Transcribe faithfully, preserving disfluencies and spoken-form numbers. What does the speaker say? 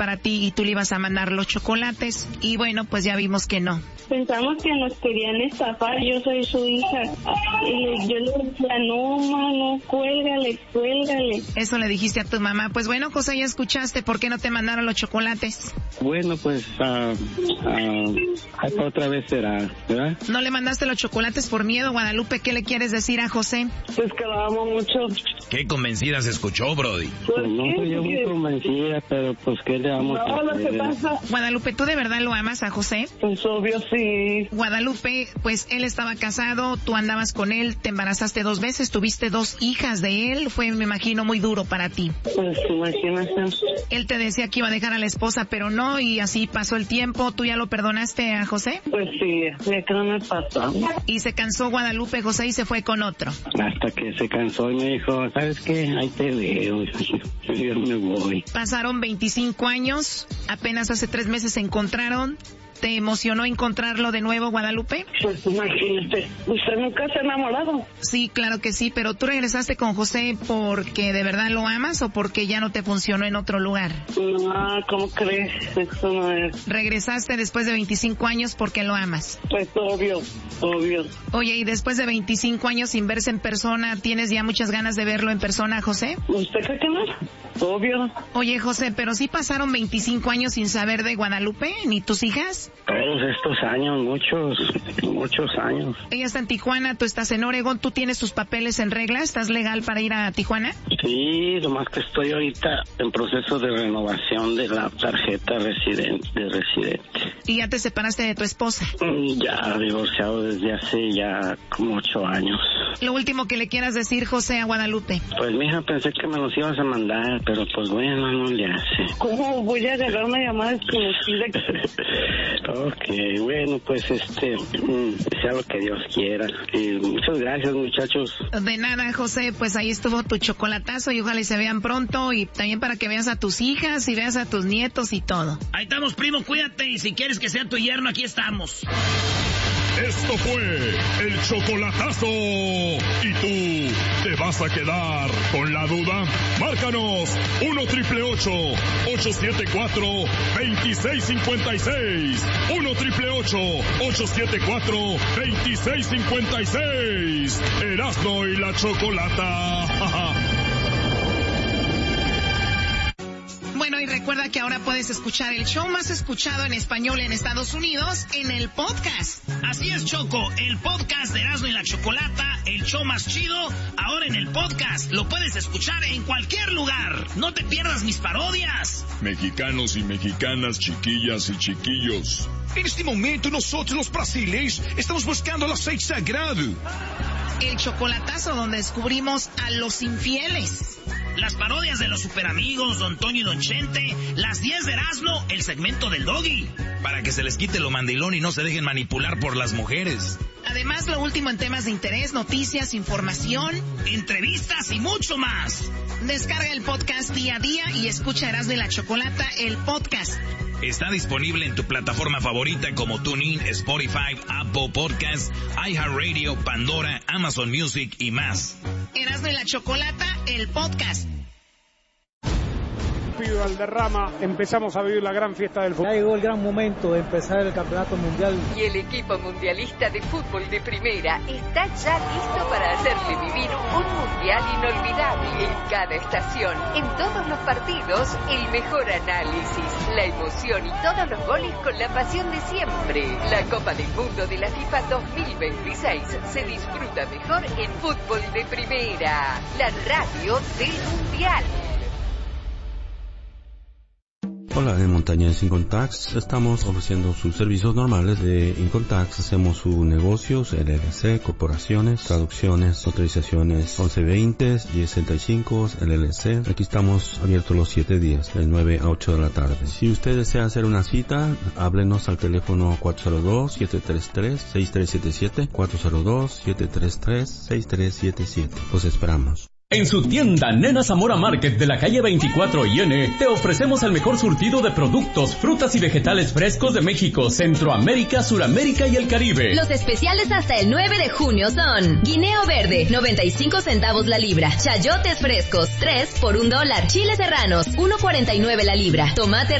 para ti y tú le ibas a mandar los chocolates. Y bueno, pues ya vimos que no. Pensamos que nos querían estafar, yo soy su hija. Y yo le decía, no, mamá, no, cuélgale, cuélgale. Eso le dijiste a tu mamá. Pues bueno, José, ya escuchaste, ¿por qué no te mandaron los chocolates? Bueno, pues, uh, uh, otra vez será, ¿verdad? ¿No le mandaste los chocolates por miedo, Guadalupe? ¿Qué le quieres decir a José? Pues que lo amo mucho. Qué convencida se escuchó, Brody. Pues no soy yo muy convencida, pero pues, ¿qué le vamos a hacer? No, lo que pasa... Guadalupe, ¿tú de verdad lo amas a José? Pues obvio, sí. Guadalupe, pues él estaba casado, tú andabas con él, te embarazaste dos veces, tuviste dos hijas de él, fue, me imagino, muy duro para ti. Pues imagínate. Él te decía que iba a dejar a la esposa, pero no, y así pasó el tiempo. ¿Tú ya lo perdonaste a José? Pues sí, ya que no me pasó. Y se cansó Guadalupe, José, y se fue con otro. Hasta que se cansó y me dijo, ¿sabes qué? Ahí te veo, yo me voy. Pasaron veinticinco años, apenas hace tres meses se encontraron. ¿Te emocionó encontrarlo de nuevo, Guadalupe? Pues imagínate, ¿usted nunca se ha enamorado? Sí, claro que sí, pero ¿tú regresaste con José porque de verdad lo amas o porque ya no te funcionó en otro lugar? No, ¿cómo crees? Eso no es. ¿Regresaste después de veinticinco años porque lo amas? Pues obvio, obvio. Oye, y después de veinticinco años sin verse en persona, ¿tienes ya muchas ganas de verlo en persona, José? ¿Usted cree que no? Obvio. Oye, José, pero sí pasaron veinticinco años sin saber de Guadalupe, ni tus hijas. Todos estos años, muchos, muchos años. Ella está en Tijuana, tú estás en Oregón, ¿tú tienes tus papeles en regla? ¿Estás legal para ir a Tijuana? Sí, nomás que estoy ahorita en proceso de renovación de la tarjeta residente, de residente. ¿Y ya te separaste de tu esposa? Ya, divorciado desde hace ya como ocho años. Lo último que le quieras decir, José, a Guadalupe. Pues, mija, pensé que me los ibas a mandar, pero pues bueno, no le hace. ¿Cómo voy a agarrar una llamada desconocida? Ok, bueno, pues este, sea lo que Dios quiera. Y muchas gracias, muchachos. De nada, José, pues ahí estuvo tu chocolatazo y ojalá y se vean pronto y también para que veas a tus hijas y veas a tus nietos y todo. Ahí estamos, primo, cuídate y si quieres que sea tu yerno, aquí estamos. Esto fue el chocolatazo. ¿Y tú te vas a quedar con la duda? Márcanos uno triple ocho, ocho siete cuatro, dos seis cinco seis. uno triple ocho, ocho siete cuatro, dos seis cinco seis. Erasmo y la Chocolata. Bueno, y recuerda que ahora puedes escuchar el show más escuchado en español en Estados Unidos en el podcast. Así es, Choco, el podcast de Erasmo y la Chocolata, el show más chido, ahora en el podcast. Lo puedes escuchar en cualquier lugar. No te pierdas mis parodias. Mexicanos y mexicanas, chiquillas y chiquillos. En este momento nosotros los brasileños estamos buscando el aceite sagrado. El chocolatazo donde descubrimos a los infieles. Las parodias de los superamigos, Don Toño y Don Chente, las diez de Erasmo, el segmento del Doggy. Para que se les quite lo mandilón y no se dejen manipular por las mujeres. Además, lo último en temas de interés, noticias, información, entrevistas y mucho más. Descarga el podcast día a día y escucha Erasmo y la Chocolata, el podcast. Está disponible en tu plataforma favorita como TuneIn, Spotify, Apple Podcasts, iHeartRadio, Pandora, Amazon Music y más. Erasmo y la Chocolata, el podcast. Valderrama, empezamos a vivir la gran fiesta del fútbol. Ya llegó el gran momento de empezar el campeonato mundial. Y el equipo mundialista de fútbol de primera está ya listo para hacerle vivir un mundial inolvidable en cada estación. En todos los partidos, el mejor análisis, la emoción y todos los goles con la pasión de siempre. La Copa del Mundo de la FIFA dos mil veintiséis se disfruta mejor en fútbol de primera, la radio del mundial. Hola, en Montañés Incontax estamos ofreciendo sus servicios normales de Incontax. Hacemos su negocios, L L C, corporaciones, traducciones, autorizaciones once veinte, diez sesenta y cinco, L L C. Aquí estamos abiertos los siete días, de nueve a ocho de la tarde. Si usted desea hacer una cita, háblenos al teléfono cuatro cero dos, siete tres tres, seis tres siete siete, cuatro cero dos, siete tres tres, seis tres siete siete. Los esperamos. En su tienda Nena Zamora Market de la calle veinticuatro y N, te ofrecemos el mejor surtido de productos, frutas y vegetales frescos de México, Centroamérica, Suramérica y el Caribe. Los especiales hasta el nueve de junio son: guineo verde, noventa y cinco centavos la libra; chayotes frescos, tres por un dólar; chiles serranos, uno cuarenta y nueve la libra; tomate